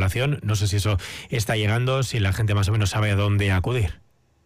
población. No sé si eso está llegando, si la gente más o menos sabe a dónde acudir.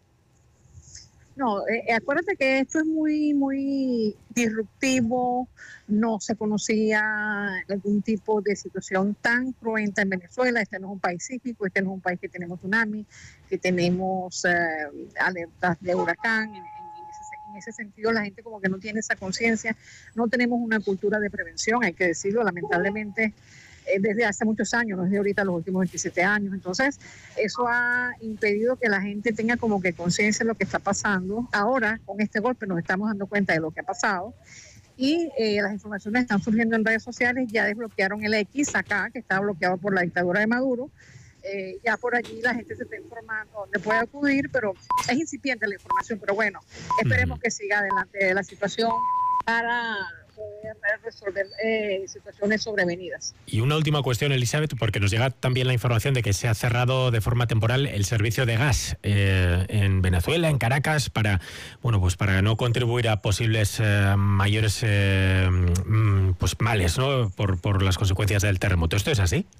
No, acuérdate que esto es muy disruptivo, no se conocía algún tipo de situación tan cruenta en Venezuela. Este no es un país sísmico, este no es un país que tenemos tsunami, que tenemos alertas de huracán. En ese sentido, la gente como que no tiene esa conciencia, no tenemos una cultura de prevención, hay que decirlo, lamentablemente. Desde hace muchos años, no es de ahorita, los últimos 27 años. Entonces, eso ha impedido que la gente tenga como que conciencia de lo que está pasando. Ahora, con este golpe, nos estamos dando cuenta de lo que ha pasado y las informaciones están surgiendo en redes sociales. Ya desbloquearon el X acá, que estaba bloqueado por la dictadura de Maduro. Ya por allí la gente se está informando dónde puede acudir, pero es incipiente la información. Pero bueno, esperemos que siga adelante la situación para poder resolver situaciones sobrevenidas. Y una última cuestión, Elizabeth, porque nos llega también la información de que se ha cerrado de forma temporal el servicio de gas en Venezuela, en Caracas, para no contribuir a posibles mayores males, ¿no? por las consecuencias del terremoto. ¿Esto es así?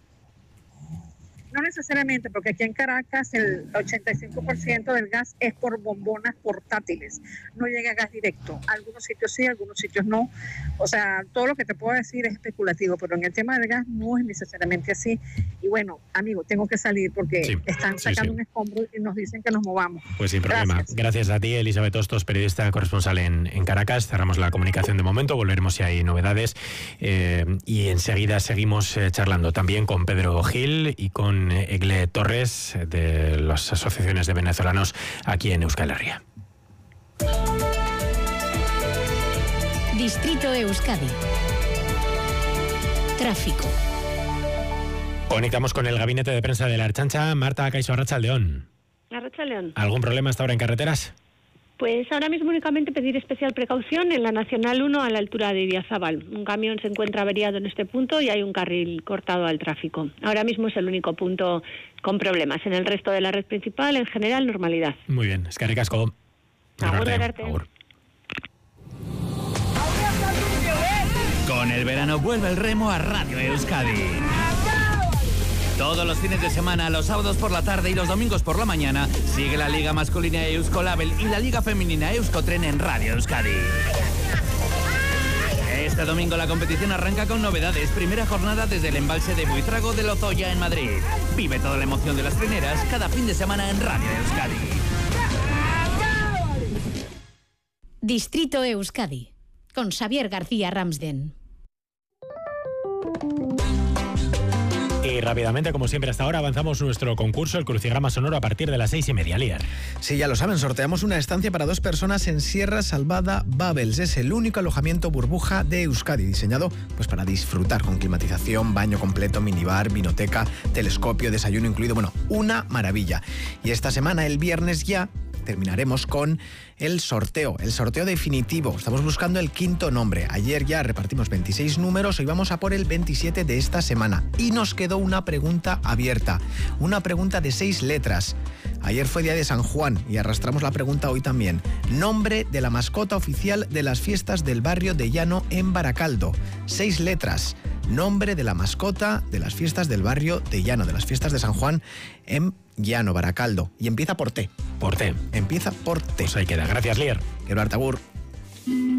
No necesariamente, porque aquí en Caracas el 85% del gas es por bombonas portátiles, no llega gas directo. Algunos sitios sí, algunos sitios no. O sea, todo lo que te puedo decir es especulativo, pero en el tema del gas no es necesariamente así. Y bueno, amigo, tengo que salir porque están sacando un escombro y nos dicen que nos movamos. Pues sin problema. Gracias a ti, Elizabeth Hostos, periodista corresponsal en Caracas. Cerramos la comunicación de momento, volveremos si hay novedades y enseguida seguimos charlando también con Pedro Gil y con Egle Torres de las asociaciones de venezolanos aquí en Euskal Herria. Distrito Euskadi. Tráfico. Conectamos con el gabinete de prensa de la Ertzaintza. Marta Caiso, Arratsaldeon. Arratsaldeon. ¿Algún problema hasta ahora en carreteras? Pues ahora mismo únicamente pedir especial precaución en la Nacional 1 a la altura de Idiazábal. Un camión se encuentra averiado en este punto y hay un carril cortado al tráfico. Ahora mismo es el único punto con problemas. En el resto de la red principal, en general, normalidad. Muy bien. Eskerrik asko. Agur. Con el verano vuelve el remo a Radio Euskadi. Todos los fines de semana, los sábados por la tarde y los domingos por la mañana, sigue la Liga Masculina Euskolabel y la Liga Femenina Euskotren en Radio Euskadi. Este domingo la competición arranca con novedades. Primera jornada desde el embalse de Buitrago de Lozoya en Madrid. Vive toda la emoción de las trineras cada fin de semana en Radio Euskadi. Distrito Euskadi, con Xavier García Ramsden. Y rápidamente, como siempre hasta ahora, avanzamos nuestro concurso, el crucigrama sonoro, a partir de las 6:30, Lier. Sí, ya lo saben, sorteamos una estancia para 2 personas en Sierra Salvada Babels. Es el único alojamiento burbuja de Euskadi, diseñado pues para disfrutar con climatización, baño completo, minibar, vinoteca, telescopio, desayuno incluido. Bueno, una maravilla. Y esta semana, el viernes ya, terminaremos con el sorteo definitivo. Estamos buscando el 5.º nombre. Ayer ya repartimos 26 números, hoy vamos a por el 27 de esta semana. Y nos quedó una pregunta abierta, una pregunta de 6 letras. Ayer fue día de San Juan y arrastramos la pregunta hoy también. Nombre de la mascota oficial de las fiestas del barrio de Llano en Baracaldo. 6 letras. Nombre de la mascota de las fiestas del barrio de Llano, de las fiestas de San Juan en Llano, Baracaldo. Y empieza por T. Por T. Empieza por T. Pues ahí queda. Gracias, Lier. Quiero Artagur.